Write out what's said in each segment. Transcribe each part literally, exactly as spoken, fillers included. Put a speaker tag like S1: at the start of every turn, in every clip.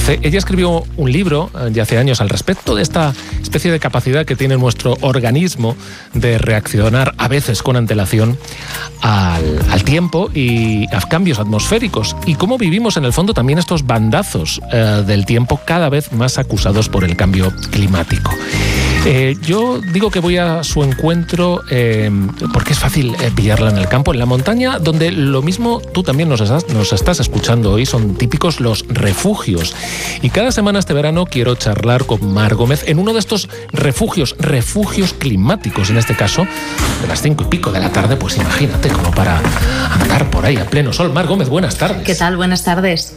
S1: Ella escribió un libro eh, ya hace años al respecto de esta especie de capacidad que tiene nuestro organismo de reaccionar a veces con antelación al, al tiempo y a cambios atmosféricos, y cómo vivimos en el fondo también estos bandazos eh, del tiempo cada vez más acusados por el cambio climático. Eh, yo digo que voy a su encuentro eh, porque es fácil eh, pillarla en el campo, en la montaña, donde lo mismo tú también nos estás, nos estás escuchando hoy, son típicos los refugios. Y cada semana este verano quiero charlar con Mar Gómez en uno de estos refugios, refugios climáticos, en este caso, de las cinco y pico de la tarde, pues imagínate, como para andar por ahí a pleno sol. Mar Gómez, buenas tardes.
S2: ¿Qué tal? Buenas tardes.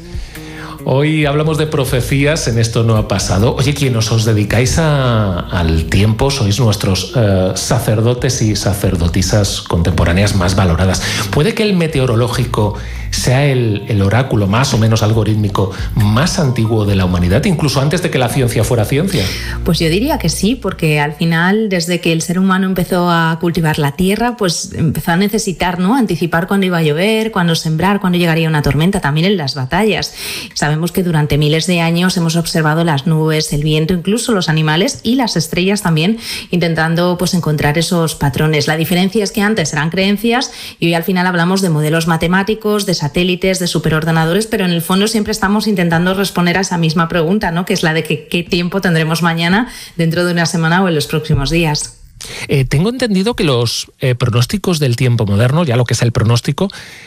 S1: Hoy hablamos de profecías en Esto no ha pasado. Oye, quienes os dedicáis a, al tiempo, sois nuestros eh, sacerdotes y sacerdotisas contemporáneas más valoradas. ¿Puede que el meteorológico sea el, el oráculo más o menos algorítmico más antiguo de la humanidad, incluso antes de que la ciencia fuera ciencia?
S2: Pues yo diría que sí, porque al final, desde que el ser humano empezó a cultivar la tierra, pues empezó a necesitar, ¿no?, anticipar cuándo iba a llover, cuándo sembrar, cuándo llegaría una tormenta, también en las batallas. Sabemos que durante miles de años hemos observado las nubes, el viento, incluso los animales y las estrellas también, intentando pues encontrar esos patrones. La diferencia es que antes eran creencias y hoy al final hablamos de modelos matemáticos, de satélites, de superordenadores, pero en el fondo siempre estamos intentando responder a esa misma pregunta, ¿no?, que es la de que, qué tiempo tendremos mañana, dentro de una semana o en los próximos días.
S1: Eh, tengo entendido que los eh, pronósticos del tiempo moderno, ya lo que es el pronóstico,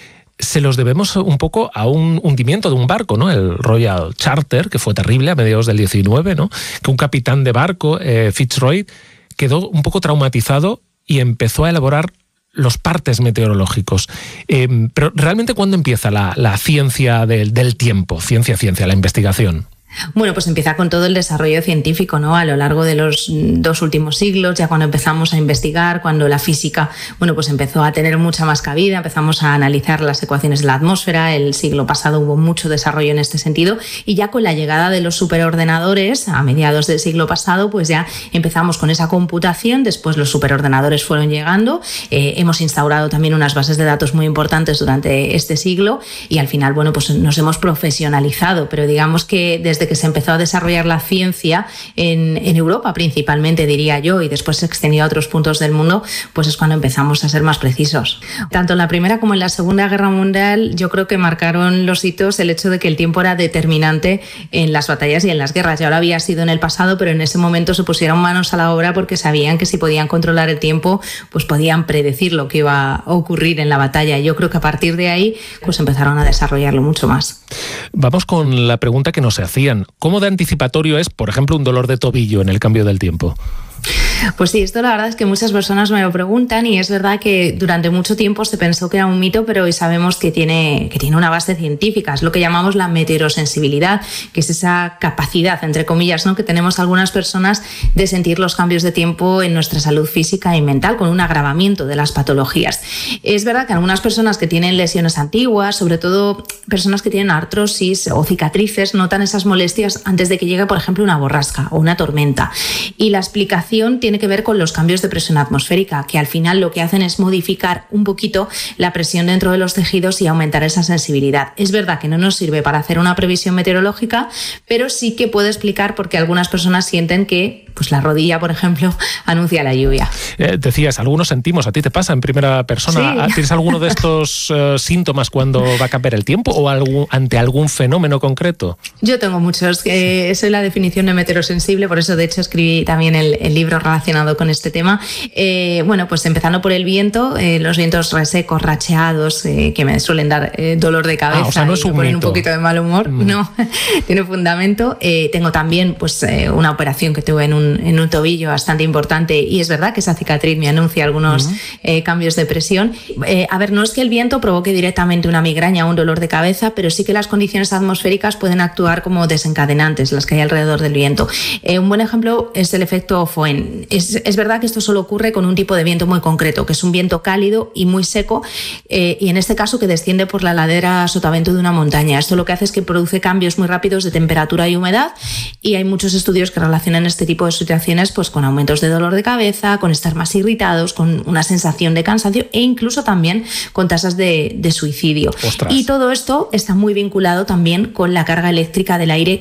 S1: se los debemos un poco a un hundimiento de un barco, ¿no? El Royal Charter, que fue terrible a mediados del diecinueve, ¿no? Que un capitán de barco, eh, Fitzroy, quedó un poco traumatizado y empezó a elaborar los partes meteorológicos. Eh, pero realmente, ¿cuándo empieza la, la ciencia del, del tiempo? Ciencia, ciencia, la investigación.
S2: Bueno, pues empieza con todo el desarrollo científico, ¿no? A lo largo de los dos últimos siglos, ya cuando empezamos a investigar, cuando la física, bueno, pues empezó a tener mucha más cabida, empezamos a analizar las ecuaciones de la atmósfera. El siglo pasado hubo mucho desarrollo en este sentido, y ya con la llegada de los superordenadores a mediados del siglo pasado, pues ya empezamos con esa computación. Después los superordenadores fueron llegando, eh, hemos instaurado también unas bases de datos muy importantes durante este siglo, y al final, bueno, pues nos hemos profesionalizado, pero digamos que desde que se empezó a desarrollar la ciencia en, en Europa principalmente, diría yo, y después se extendió a otros puntos del mundo, pues es cuando empezamos a ser más precisos. Tanto en la Primera como en la Segunda Guerra Mundial, yo creo que marcaron los hitos el hecho de que el tiempo era determinante en las batallas y en las guerras. Ya lo había sido en el pasado, pero en ese momento se pusieron manos a la obra porque sabían que si podían controlar el tiempo, pues podían predecir lo que iba a ocurrir en la batalla. Yo creo que a partir de ahí pues empezaron a desarrollarlo mucho más.
S1: Vamos con la pregunta que nos se hacían. ¿Cómo de anticipatorio es, por ejemplo, un dolor de tobillo en el cambio del tiempo?
S2: Pues sí, esto la verdad es que muchas personas me lo preguntan, y es verdad que durante mucho tiempo se pensó que era un mito, pero hoy sabemos que tiene, que tiene una base científica. Es lo que llamamos la meteorosensibilidad, que es esa capacidad, entre comillas, ¿no?, que tenemos algunas personas de sentir los cambios de tiempo en nuestra salud física y mental, con un agravamiento de las patologías. Es verdad que algunas personas que tienen lesiones antiguas, sobre todo personas que tienen artrosis o cicatrices, notan esas molestias antes de que llegue, por ejemplo, una borrasca o una tormenta. Y la explicación tiene que ver con los cambios de presión atmosférica, que al final lo que hacen es modificar un poquito la presión dentro de los tejidos y aumentar esa sensibilidad. Es verdad que no nos sirve para hacer una previsión meteorológica, pero sí que puede explicar por qué algunas personas sienten que pues la rodilla, por ejemplo, anuncia la lluvia.
S1: Eh, decías, algunos sentimos, ¿a ti te pasa en primera persona?
S2: Sí.
S1: ¿Tienes alguno de estos uh, síntomas cuando va a cambiar el tiempo o algún, ante algún fenómeno concreto?
S2: Yo tengo muchos. Eh, soy la definición de meteorosensible, por eso de hecho escribí también el, el libro relacionado con este tema. Eh, bueno, pues empezando por el viento, eh, los vientos resecos, racheados, eh, que me suelen dar eh, dolor de cabeza,
S1: ah, o sea, no es
S2: y
S1: un
S2: me ponen
S1: mito.
S2: un poquito de mal humor. Mm. No, tiene fundamento. Eh, tengo también pues eh, una operación que tuve en un en un tobillo bastante importante, y es verdad que esa cicatriz me anuncia algunos uh-huh. eh, cambios de presión. Eh, a ver, no es que el viento provoque directamente una migraña o un dolor de cabeza, pero sí que las condiciones atmosféricas pueden actuar como desencadenantes, las que hay alrededor del viento. Eh, un buen ejemplo es el efecto Foehn. Es, es verdad que esto solo ocurre con un tipo de viento muy concreto, que es un viento cálido y muy seco, eh, y en este caso que desciende por la ladera sotavento de una montaña. Esto lo que hace es que produce cambios muy rápidos de temperatura y humedad, y hay muchos estudios que relacionan este tipo de situaciones pues con aumentos de dolor de cabeza, con estar más irritados, con una sensación de cansancio e incluso también con tasas de, de suicidio.
S1: Ostras.
S2: Y todo esto está muy vinculado también con la carga eléctrica del aire